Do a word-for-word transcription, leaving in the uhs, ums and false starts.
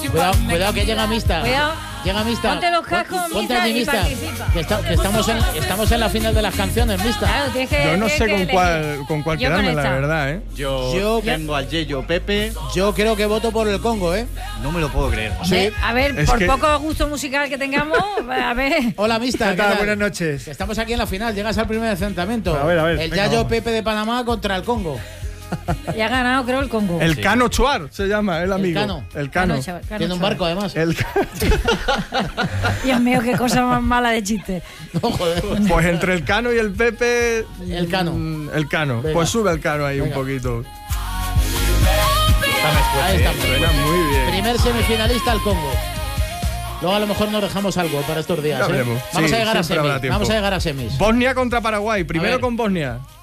Cuidado, cuidado que llega Mista. Cuidado. Llega Mista. Ponte los cascos, Ponte Mista, aquí, y Mista. participa. Que, está- que estamos, en, estamos en la final de las canciones, Mista. Claro, tienes que, Yo no tienes sé que con elegir. cuál, con cuál Yo con quedarme, la esta. verdad, ¿eh? Yo, Yo- tengo al Yeyo Pepe. Yo creo que voto por el Congo, ¿eh? No me lo puedo creer. Hombre, a ver, Es por que- poco gusto musical que tengamos, a ver. Hola, Mista. ¿Qué tal? tal? Buenas noches. Que estamos aquí en la final. Llegas al primer enfrentamiento. A ver, a ver, El venga, Yayo vamos. Pepe de Panamá contra el Congo. Ya ha ganado, creo, el Congo. El Cano Chuar se llama, el amigo. Cano. El Cano. Cano, chaval, Cano, Tiene un chaval. barco, además. El Ca- Dios mío, qué cosa más mala de chiste. No, joder. Pues entre el Cano y el Pepe. El Cano. mm, El Cano. Venga. Pues sube el Cano ahí Venga. un poquito. Ahí estamos. Suena muy bien. Primer semifinalista, el Congo. Luego a lo mejor nos dejamos algo para estos días. Ya ¿eh? veremos. Vamos Sí, a llegar a siempre habrá semis. tiempo. Vamos a llegar a semis. Bosnia contra Paraguay. Primero ver. con Bosnia.